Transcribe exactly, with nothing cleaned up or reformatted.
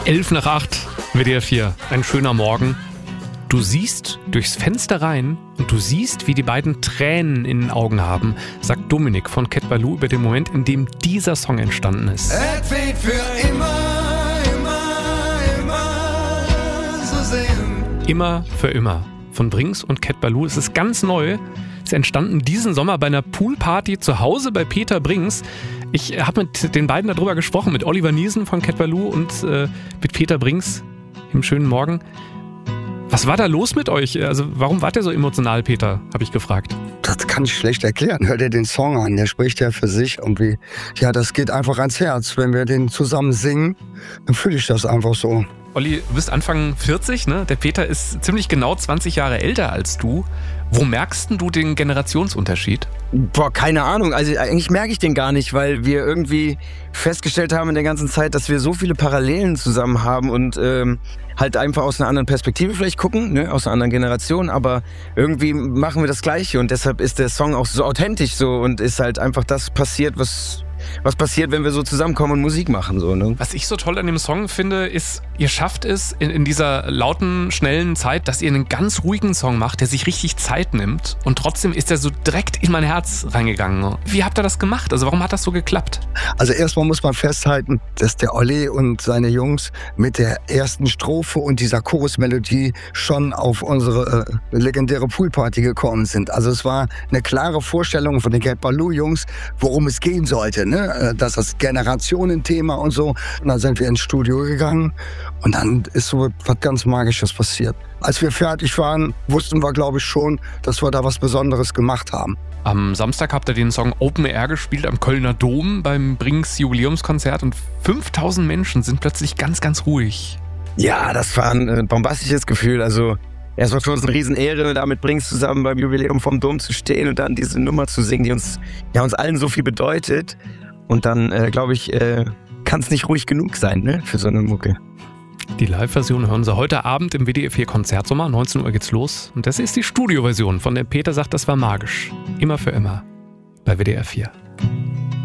elf nach acht, W D R vier. Ein schöner Morgen. Du siehst durchs Fenster rein und du siehst, wie die beiden Tränen in den Augen haben, sagt Dominik von Cat Ballou über den Moment, in dem dieser Song entstanden ist. Es wird für immer, immer, immer so sehen. Immer für immer. Von Brings und Cat Ballou. Es ist ganz neu. Es ist entstanden diesen Sommer bei einer Poolparty zu Hause bei Peter Brings. Ich habe mit den beiden darüber gesprochen, mit Oliver Niesen von Cat Ballou und äh, mit Peter Brings im schönen Morgen. Was war da los mit euch? Also warum wart ihr so emotional, Peter? Habe ich gefragt. Das kann ich schlecht erklären. Hör dir den Song an, der spricht ja für sich. Irgendwie, ja, das geht einfach ans Herz. Wenn wir den zusammen singen, dann fühle ich das einfach so. Olli, du bist Anfang vierzig, ne? Der Peter ist ziemlich genau zwanzig Jahre älter als du. Wo merkst denn du den Generationsunterschied? Boah, keine Ahnung. Also eigentlich merke ich den gar nicht, weil wir irgendwie festgestellt haben in der ganzen Zeit, dass wir so viele Parallelen zusammen haben und ähm, halt einfach aus einer anderen Perspektive vielleicht gucken, ne? Aus einer anderen Generation, aber irgendwie machen wir das Gleiche und deshalb ist der Song auch so authentisch so und ist halt einfach das passiert, was... was passiert, wenn wir so zusammenkommen und Musik machen. So, ne? Was ich so toll an dem Song finde, ist, ihr schafft es in, in dieser lauten, schnellen Zeit, dass ihr einen ganz ruhigen Song macht, der sich richtig Zeit nimmt und trotzdem ist er so direkt in mein Herz reingegangen. Wie habt ihr das gemacht? Also warum hat das so geklappt? Also erstmal muss man festhalten, dass der Olli und seine Jungs mit der ersten Strophe und dieser Chorusmelodie schon auf unsere äh, legendäre Poolparty gekommen sind. Also es war eine klare Vorstellung von den Cat Ballou Jungs, worum es gehen sollte. Ne? Das ist Generationenthema und so. Und dann sind wir ins Studio gegangen und dann ist so was ganz Magisches passiert. Als wir fertig waren, wussten wir, glaube ich, schon, dass wir da was Besonderes gemacht haben. Am Samstag habt ihr den Song Open Air gespielt am Kölner Dom beim Brings Jubiläumskonzert und fünftausend Menschen sind plötzlich ganz, ganz ruhig. Ja, das war ein äh, bombastisches Gefühl. Also es war für uns eine Riesenehre, da mit Brings zusammen beim Jubiläum vom Dom zu stehen und dann diese Nummer zu singen, die uns, ja, uns allen so viel bedeutet. Und dann, äh, glaube ich, äh, kann es nicht ruhig genug sein, ne, für so eine Mucke. Die Live-Version hören Sie heute Abend im W D R vier Konzertsommer. neunzehn Uhr geht's los. Und das ist die Studioversion, von der Peter sagt, das war magisch. Immer für immer. Bei W D R vier.